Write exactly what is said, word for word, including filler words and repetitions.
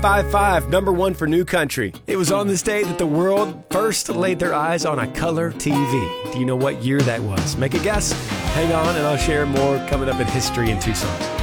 five five, number one for New Country. It was on this day that the world first laid their eyes on a color T V. Do you know what year that was? Make a guess? Hang on, and I'll share more coming up in history in two songs.